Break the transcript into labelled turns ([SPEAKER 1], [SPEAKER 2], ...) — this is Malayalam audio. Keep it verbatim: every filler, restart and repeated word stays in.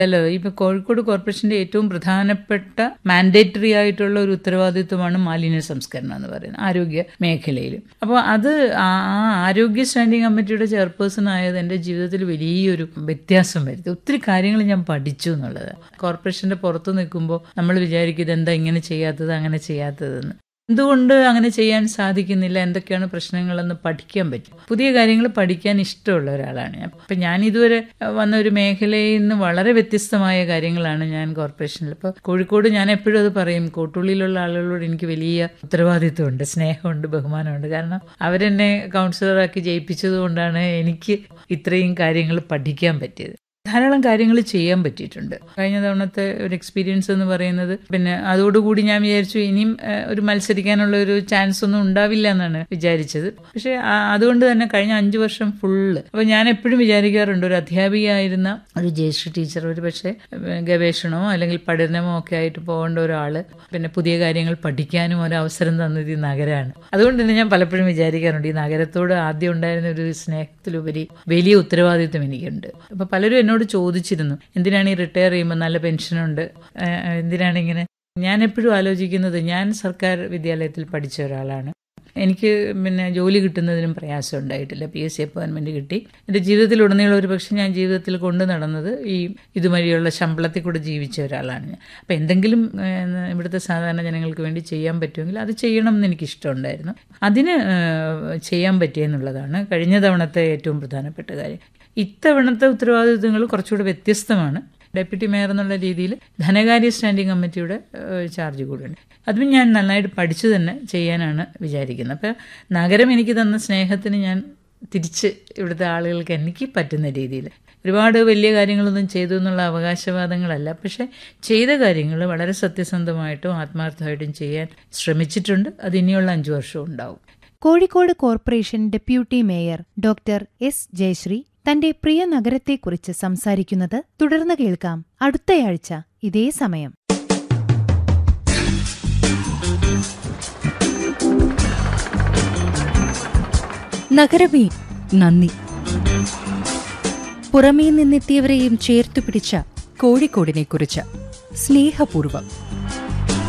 [SPEAKER 1] അല്ലോ ഇപ്പൊ കോഴിക്കോട് കോർപ്പറേഷന്റെ ഏറ്റവും പ്രധാനപ്പെട്ട മാൻഡേറ്ററി ആയിട്ടുള്ള ഒരു ഉത്തരവാദിത്വമാണ് മാലിന്യ സംസ്കരണം എന്ന് പറയുന്നത് ആരോഗ്യ മേഖലയിൽ. അപ്പോൾ അത് ആ ആരോഗ്യ സ്റ്റാൻഡിംഗ് കമ്മിറ്റിയുടെ ചെയർപേഴ്സൺ ആയത് എൻ്റെ ജീവിതത്തിൽ വലിയൊരു വ്യത്യാസം വരുത്തി. ഒത്തിരി കാര്യങ്ങൾ ഞാൻ പഠിച്ചു എന്നുള്ളത്. കോർപ്പറേഷന്റെ പുറത്ത് നിൽക്കുമ്പോൾ നമ്മൾ വിചാരിക്കും ഇതെന്താ ഇങ്ങനെ ചെയ്യാത്തത് അങ്ങനെ ചെയ്യാത്തതെന്ന്. എന്തുകൊണ്ട് അങ്ങനെ ചെയ്യാൻ സാധിക്കുന്നില്ല, എന്തൊക്കെയാണ് പ്രശ്നങ്ങളെന്ന് പഠിക്കാൻ പറ്റും. പുതിയ കാര്യങ്ങൾ പഠിക്കാൻ ഇഷ്ടമുള്ള ഒരാളാണ് ഞാൻ. അപ്പം ഞാൻ ഇതുവരെ വന്ന ഒരു മേഖലയിൽ നിന്ന് വളരെ വ്യത്യസ്തമായ കാര്യങ്ങളാണ് ഞാൻ കോർപ്പറേഷനിൽ. ഇപ്പോൾ കോഴിക്കോട് ഞാൻ എപ്പോഴും അത് പറയും, കോട്ടുള്ളിലുള്ള ആളുകളോട് എനിക്ക് വലിയ ഉത്തരവാദിത്വമുണ്ട്, സ്നേഹമുണ്ട്, ബഹുമാനമുണ്ട്. കാരണം അവരെന്നെ കൗൺസിലറാക്കി ജയിപ്പിച്ചത് കൊണ്ടാണ് എനിക്ക് ഇത്രയും കാര്യങ്ങൾ പഠിക്കാൻ പറ്റിയത്. ധാരാളം കാര്യങ്ങൾ ചെയ്യാൻ പറ്റിയിട്ടുണ്ട്. കഴിഞ്ഞ തവണത്തെ ഒരു എക്സ്പീരിയൻസ് എന്ന് പറയുന്നത്, പിന്നെ അതോടുകൂടി ഞാൻ വിചാരിച്ചു ഇനിയും ഒരു മത്സരിക്കാനുള്ള ഒരു ചാൻസ് ഒന്നും ഉണ്ടാവില്ല എന്നാണ് വിചാരിച്ചത്. പക്ഷെ അതുകൊണ്ട് തന്നെ കഴിഞ്ഞ അഞ്ചു വർഷം ഫുള്ള് അപ്പോൾ ഞാൻ എപ്പോഴും വിചാരിക്കാറുണ്ട്, ഒരു അധ്യാപികയായിരുന്ന ഒരു ജ്യേഷ്ഠ ടീച്ചർ ഒരു പക്ഷേ ഗവേഷണമോ അല്ലെങ്കിൽ പഠനമോ ഒക്കെ ആയിട്ട് പോകേണ്ട ഒരാൾ പിന്നെ പുതിയ കാര്യങ്ങൾ പഠിക്കാനും ഒരു അവസരം തന്നത് ഈ നഗരമാണ്. അതുകൊണ്ട് തന്നെ ഞാൻ പലപ്പോഴും വിചാരിക്കാറുണ്ട് ഈ നഗരത്തോട് ആദ്യം ഉണ്ടായിരുന്ന ഒരു സ്നേഹത്തിലുപരി വലിയ ഉത്തരവാദിത്വം എനിക്കുണ്ട്. അപ്പോൾ പലരും എന്നോട് ചോദിച്ചിരുന്നു, എന്തിനാണ് ഈ റിട്ടയർ ചെയ്യുമ്പോൾ നല്ല പെൻഷനുണ്ട്, എന്തിനാണ് ഇങ്ങനെ. ഞാൻ എപ്പോഴും ആലോചിക്കുന്നത്, ഞാൻ സർക്കാർ വിദ്യാലയത്തിൽ പഠിച്ച ഒരാളാണ്. എനിക്ക് പിന്നെ ജോലി കിട്ടുന്നതിനും പ്രയാസം ഉണ്ടായിട്ടില്ല. പി എസ് സി അപ്പോയിൻമെൻറ്റ് കിട്ടി. എൻ്റെ ജീവിതത്തിലുടനീളം ഒരു പക്ഷേ ഞാൻ ജീവിതത്തിൽ കൊണ്ടു നടന്നത് ഈ ഇതുവഴിയുള്ള ശമ്പളത്തിൽ കൂടെ ജീവിച്ച ഒരാളാണ് ഞാൻ. അപ്പോൾ എന്തെങ്കിലും ഇവിടുത്തെ സാധാരണ ജനങ്ങൾക്ക് വേണ്ടി ചെയ്യാൻ പറ്റുമെങ്കിൽ അത് ചെയ്യണം എന്ന് എനിക്കിഷ്ടമുണ്ടായിരുന്നു. അതിന് ചെയ്യാൻ പറ്റിയെന്നുള്ളതാണ് കഴിഞ്ഞ തവണത്തെ ഏറ്റവും പ്രധാനപ്പെട്ട കാര്യം. ഇത്തവണത്തെ ഉത്തരവാദിത്വങ്ങൾ കുറച്ചുകൂടെ വ്യത്യസ്തമാണ്. ഡെപ്യൂട്ടി മേയർ എന്നുള്ള രീതിയിൽ ധനകാര്യ സ്റ്റാൻഡിംഗ് കമ്മിറ്റിയുടെ ചാർജ് കൂടെയുണ്ട്. അതും ഞാൻ നന്നായിട്ട് പഠിച്ചു തന്നെ ചെയ്യാനാണ് വിചാരിക്കുന്നത്. അപ്പോൾ നഗരം എനിക്ക് തന്ന സ്നേഹത്തിന് ഞാൻ തിരിച്ച് ഇവിടുത്തെ ആളുകൾക്ക് എനിക്ക് പറ്റുന്ന രീതിയിൽ ഒരുപാട് വലിയ കാര്യങ്ങളൊന്നും ചെയ്തു എന്നുള്ള അവകാശവാദങ്ങളല്ല, പക്ഷേ ചെയ്ത കാര്യങ്ങൾ വളരെ സത്യസന്ധമായിട്ടും ആത്മാർത്ഥമായിട്ടും ചെയ്യാൻ ശ്രമിച്ചിട്ടുണ്ട്. അത് ഇനിയുള്ള അഞ്ചു വർഷവും ഉണ്ടാവും.
[SPEAKER 2] Kozhikode corporation deputy mayor doctor S Jayashree തന്റെ പ്രിയ നഗരത്തെക്കുറിച്ച് സംസാരിക്കുന്നത് തുടർന്ന് കേൾക്കാം അടുത്തയാഴ്ച ഇതേ സമയം. നഗരമേ നന്ദി. പുറമേ നിന്നെത്തിയവരെയും ചേർത്തുപിടിച്ച കോഴിക്കോടിനെക്കുറിച്ച് സ്നേഹപൂർവ്വം.